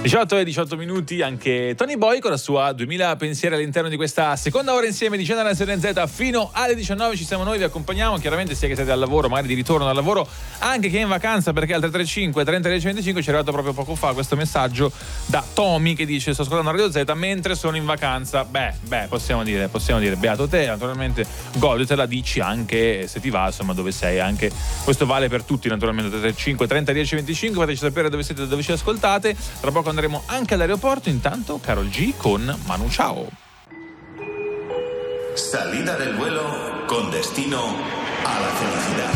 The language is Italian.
18 minuti, anche Tony Boy con la sua 2000 pensieri all'interno di questa seconda ora insieme di Cena Z fino alle 19. Ci siamo noi, vi accompagniamo, chiaramente sia che siete al lavoro, magari di ritorno dal lavoro, anche che in vacanza, perché al 335 30 10 25 ci è arrivato proprio poco fa questo messaggio da Tommy che dice: sto ascoltando Radio Z mentre sono in vacanza. Beh, possiamo dire beato te, naturalmente goditela, dici anche se ti va, insomma, dove sei, anche questo vale per tutti, naturalmente. 335 30 10 25, fateci sapere dove siete, dove ci ascoltate. Tra poco andremo anche all'aeroporto. Intanto Karol G con Manu Chao. Salida del vuelo con destino a la felicidad.